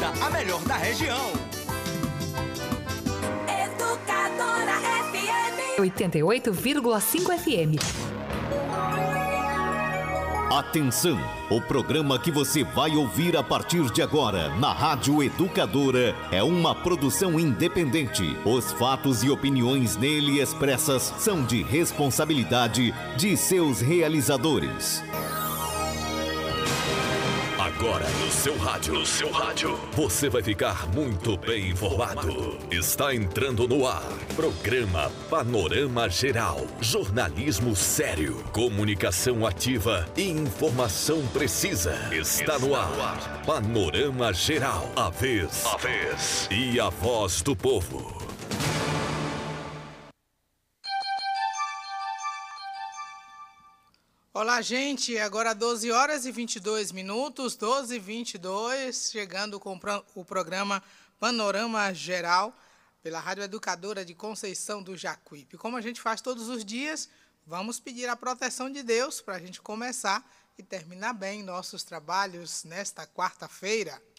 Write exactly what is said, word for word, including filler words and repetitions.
Educadora, a melhor da região. Educadora F M oitenta e oito vírgula cinco F M. Atenção! O programa que você vai ouvir a partir de agora na Rádio Educadora é uma produção independente. Os fatos e opiniões nele expressas são de responsabilidade de seus realizadores. Agora no seu rádio, no seu rádio, você vai ficar muito bem informado. Está entrando no ar, programa Panorama Geral, jornalismo sério, comunicação ativa e informação precisa. Está no ar, Panorama Geral, a vez, a vez e a voz do povo. Olá, gente, agora doze horas e vinte e dois minutos, doze e vinte e dois, chegando com o programa Panorama Geral, pela Rádio Educadora de Conceição do Jacuípe. Como a gente faz todos os dias, vamos pedir a proteção de Deus para a gente começar e terminar bem nossos trabalhos nesta quarta-feira.